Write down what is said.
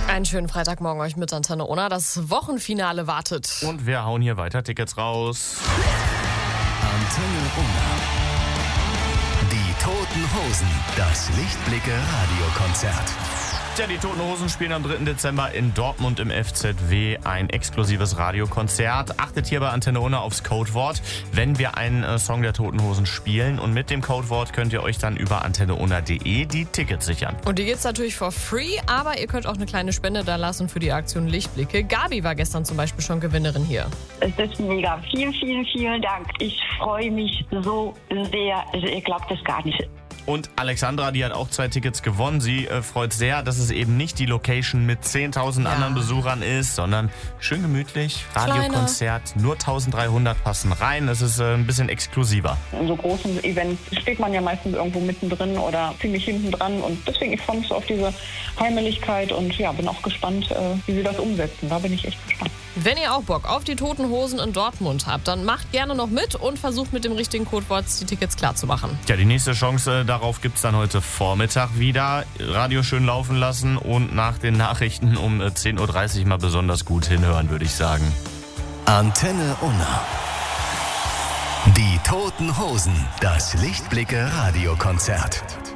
Einen schönen Freitagmorgen euch mit Antenne Unna. Das Wochenfinale wartet. Und wir hauen hier weiter Tickets raus. Antenne Unna. Die Toten Hosen. Das Lichtblicke Radiokonzert. Ja, die Toten Hosen spielen am 3. Dezember in Dortmund im FZW ein exklusives Radiokonzert. Achtet hier bei Antenne Unna aufs Codewort, wenn wir einen Song der Toten Hosen spielen. Und mit dem Codewort könnt ihr euch dann über antenneunna.de die Tickets sichern. Und die gibt's natürlich for free, aber ihr könnt auch eine kleine Spende da lassen für die Aktion Lichtblicke. Gabi war gestern zum Beispiel schon Gewinnerin hier. Es ist mega. Vielen Dank. Ich freue mich so sehr. Also ihr glaubt es gar nicht. Und Alexandra, die hat auch 2 Tickets gewonnen. Sie freut sehr, dass es eben nicht die Location mit 10.000 anderen Besuchern ist, sondern schön gemütlich, Radiokonzert, nur 1.300 passen rein. Es ist ein bisschen exklusiver. In so großen Events steht man ja meistens irgendwo mittendrin oder ziemlich hinten dran. Und deswegen, ich freue mich so auf diese Heimeligkeit und ja, bin auch gespannt, wie sie das umsetzen. Da bin ich echt gespannt. Wenn ihr auch Bock auf die Toten Hosen in Dortmund habt, dann macht gerne noch mit und versucht mit dem richtigen Codewort die Tickets klar zu machen. Ja, die nächste Chance darauf gibt's dann heute Vormittag wieder. Radio schön laufen lassen und nach den Nachrichten um 10.30 Uhr mal besonders gut hinhören, würde ich sagen. Antenne Unna. Die Toten Hosen. Das Lichtblicke Radiokonzert.